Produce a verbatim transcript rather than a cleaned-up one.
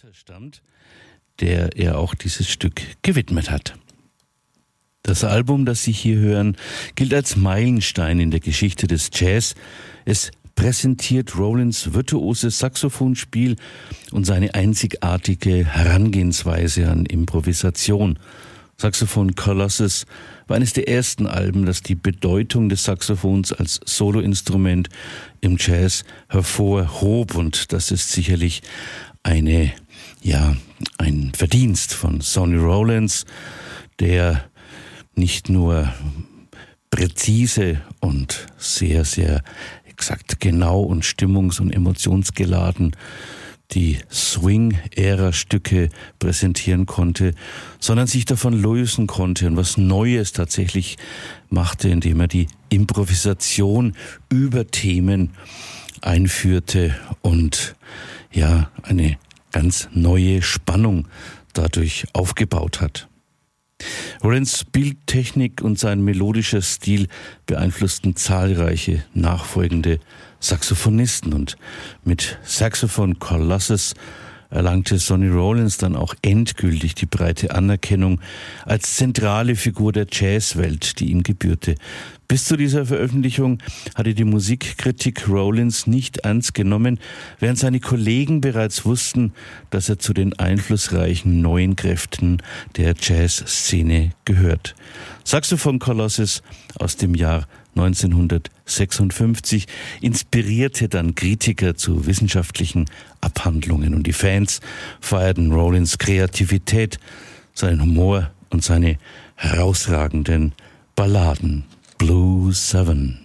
Vater stammt, der er auch dieses Stück gewidmet hat. Das Album, das Sie hier hören, gilt als Meilenstein in der Geschichte des Jazz. Es präsentiert Rollins virtuoses Saxophonspiel und seine einzigartige Herangehensweise an Improvisation. Saxophon Colossus war eines der ersten Alben, das die Bedeutung des Saxophons als Soloinstrument im Jazz hervorhob, und das ist sicherlich eine, ja, ein Verdienst von Sonny Rollins, der nicht nur präzise und sehr, sehr exakt genau und stimmungs- und emotionsgeladen die Swing-Ära-Stücke präsentieren konnte, sondern sich davon lösen konnte und was Neues tatsächlich machte, indem er die Improvisation über Themen einführte und ja, eine ganz neue Spannung dadurch aufgebaut hat. Rollins Spieltechnik und sein melodischer Stil beeinflussten zahlreiche nachfolgende Saxophonisten, und mit Saxophon Colossus erlangte Sonny Rollins dann auch endgültig die breite Anerkennung als zentrale Figur der Jazzwelt, die ihm gebührte. Bis zu dieser Veröffentlichung hatte die Musikkritik Rollins nicht ernst genommen, während seine Kollegen bereits wussten, dass er zu den einflussreichen neuen Kräften der Jazzszene gehört. Saxophon Colossus aus dem Jahr neunzehnhundertsechsundfünfzig inspirierte dann Kritiker zu wissenschaftlichen Abhandlungen, und die Fans feierten Rollins Kreativität, seinen Humor und seine herausragenden Balladen. Blue Seven.